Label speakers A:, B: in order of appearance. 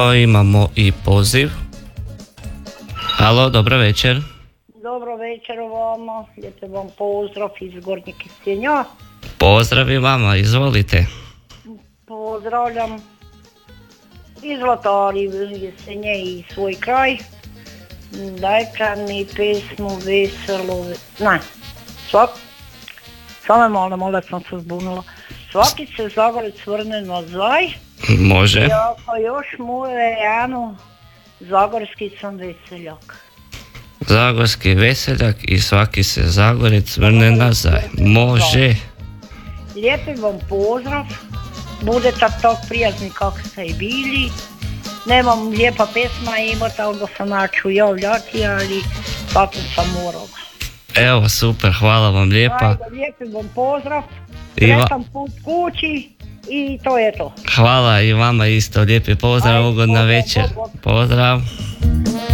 A: lijepo, imamo i poziv. Halo, dobro večer.
B: Dobro večer vama, lijepo vam pozdrav iz Gornjeg Kistinja.
A: Pozdrav i vama, izvolite.
B: Pozdravljam i Zlatari Jesenje i svoj kraj. Dajte mi pesmu veselo, ne, samo malo da sam se zbunila. Svaki se Zagorec vrne nazaj.
A: Može.
B: I ako još mure Janu, Zagorski sam veseljak.
A: Zagorski veseljak i svaki se Zagorec vrne nazaj. Može.
B: Lijepi vam pozdrav. Budete tako prijazni kako ste i bili. Nemam lijepa pesma imati, ali da sam naću javljati, ali tako sam morala.
A: Evo, super, hvala vam lijepa.
B: Ajde, lijepi vam pozdrav. Sretan put kući i to je to.
A: Hvala i vama isto, lijepi pozdrav, ugodna večer. Pozdrav.